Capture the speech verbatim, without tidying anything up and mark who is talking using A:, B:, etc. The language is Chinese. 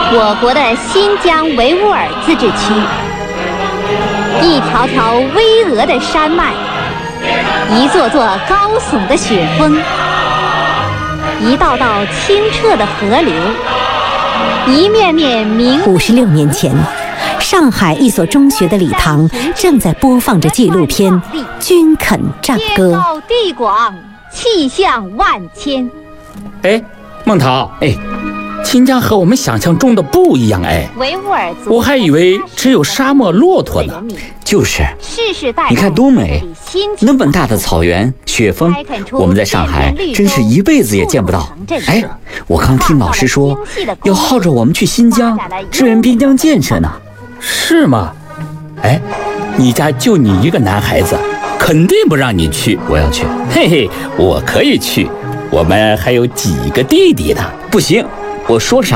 A: 我国的新疆维吾尔自治区，一条条巍峨的山脉，一座座高耸的雪峰，一道道清澈的河流，一面面明。
B: 五十六年前，上海一所中学的礼堂正在播放着纪录片《军垦战歌》。
A: 天高地广，气象万千。
C: 哎，孟桃，哎，新疆和我们想象中的不一样哎。
A: 维吾尔族，
C: 我还以为只有沙漠骆驼呢。
D: 就是，
A: 世世代代
D: 你看多美，那么大的草原、雪峰，我们在上海真是一辈子也见不到。哎，我刚听老师说，要号召我们去新疆支援边疆建设呢。
C: 是吗？哎，你家就你一个男孩子，肯定不让你去。
D: 我要去。
C: 嘿嘿，我可以去，我们还有几个弟弟呢。
D: 不行，我说啥